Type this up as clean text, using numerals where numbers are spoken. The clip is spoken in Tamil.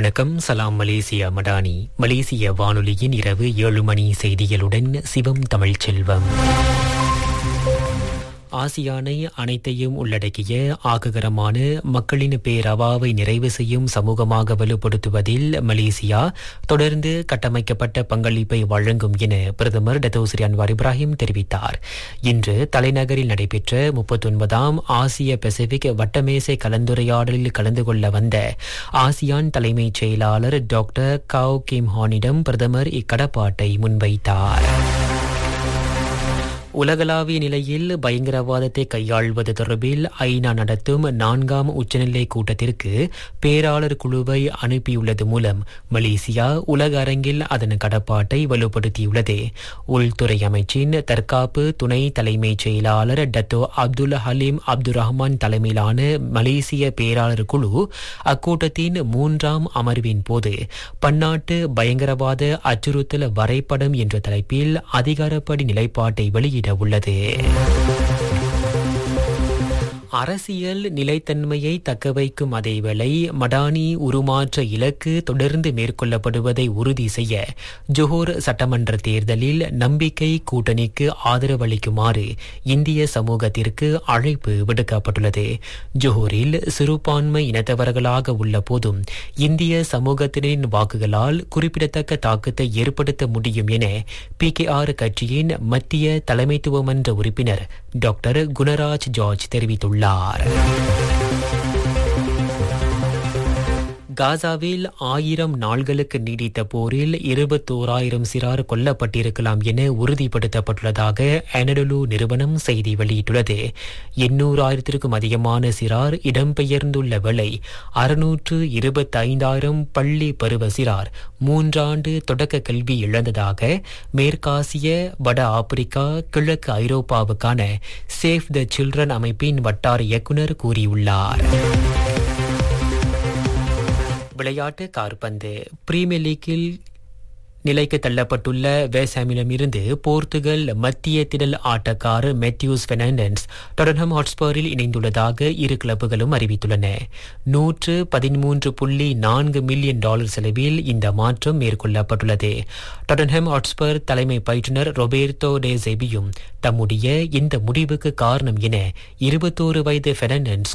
வணக்கம். சலாம் மலேசியா மடானி. மலேசிய வானொலியின் இரவு 7 மணி செய்திகளுடன் சிவம் தமிழ்ச்செல்வம். ஆசியானை அனைத்தையும் உள்ளடக்கிய ஆக்ககரமான மக்களின் பேரவாவை நிறைவு செய்யும் சமூகமாக வலுப்படுத்துவதில் மலேசியா தொடர்ந்து கட்டமைக்கப்பட்ட பங்களிப்பை வழங்கும் என பிரதமர் டத்தோஸ்ரீ அன்வார் இப்ராஹிம் தெரிவித்தார். இன்று தலைநகரில் நடைபெற்ற 39ஆம் ஆசிய பசிபிக் வட்டமேசை கலந்துரையாடலில் கலந்து கொள்ள வந்த ஆசியான் தலைமைச் செயலாளர் டாக்டர் காவ் கிம் ஹானிடம் பிரதமர் இக்கடப்பாட்டை முன்வைத்தார். உலகளாவிய நிலையில் பயங்கரவாதத்தை கையாள்வது தொடர்பில் ஐநா நடத்தும் 4ஆம் உச்சநிலை கூட்டத்திற்கு பேராளர் குழுவை அனுப்பியுள்ளது மூலம் மலேசியா உலக அரங்கில் அதன் கடப்பாட்டை வலுப்படுத்தியுள்ளது. உள்துறை அமைச்சின் தற்காப்பு துணை தலைமைச் செயலாளர் டத்தோ அப்துல் ஹலீம் அப்துல் ரஹ்மான் தலைமையிலான மலேசிய பேராளர் குழு அக்கூட்டத்தின் 3ஆம் அமர்வின் போது பன்னாட்டு பயங்கரவாத அச்சுறுத்தல் வரைபடம் என்ற தலைப்பில் அதிகாரப்படி நிலைப்பாட்டை வெளியிட உள்ளது. அரசியல் நிலைத்தன்மையை தக்கவைக்கும் அதேவேளை மடானி உருமாற்ற இலக்கு தொடர்ந்து மேற்கொள்ளப்படுவதை உறுதி செய்ய ஜோஹர் சட்டமன்ற தேர்தலில் நம்பிக்கை கூட்டணிக்கு ஆதரவளிக்குமாறு இந்திய சமூகத்திற்கு அழைப்பு விடுக்கப்பட்டுள்ளது. ஜோஹரில் சிறுபான்மை இனத்தவர்களாக உள்ள போதும் இந்திய சமூகத்தினரின் வாக்குகளால் குறிப்பிடத்தக்க தாக்கத்தை ஏற்படுத்த முடியும் என PKR கட்சியின் மத்திய தலைமைத்துவ மன்ற உறுப்பினர் டாக்டர் குணராஜ் ஜார்ஜ் தெரிவித்துள்ளார். காசாவில் 1000 நாள்களுக்கு நீடித்த போரில் 21,000 சிறார் கொல்லப்பட்டிருக்கலாம் என உறுதிப்படுத்தப்பட்டுள்ளதாக அனடலு நிறுவனம் செய்தி வெளியிட்டுள்ளது. 800,000க்கும் அதிகமான சிறார் இடம்பெயர்ந்துள்ள வேளை 625,000 பள்ளி பருவ சிறார் 3 ஆண்டு தொடக்க கல்வி இழந்ததாக மேற்காசிய வட ஆப்பிரிக்கா கிழக்கு ஐரோப்பாவுக்கான சேவ் த சில்ட்ரன் அமைப்பின் வட்டார இயக்குநர் கூறியுள்ளார். விளையாட்டு காற்பந்து. பிரீமியர் லீக்கில் நிலைக்கு தள்ளப்பட்டுள்ள வெஸ்ட் ஹாமிடமிருந்து போர்த்துகல் மத்திய திடல் ஆட்டக்காரர் மெத்யூஸ் பெர்னாண்டஸ் டாட்டன்ஹாம் ஹாட்ஸ்பரில் இணைந்துள்ளதாக இரு கிளப்புகளும் அறிவித்துள்ளன. $113.4 மில்லியன் செலவில் இந்த மாற்றம் மேற்கொள்ளப்பட்டுள்ளது. டாட்டன்ஹாம் ஹாட்ஸ்பர் தலைமை பயிற்றுனர் ரொபேர்டோ டே ஜெபியும் தம்முடைய இந்த முடிவுக்கு காரணம் என 21 வயது பெர்னாண்டஸ்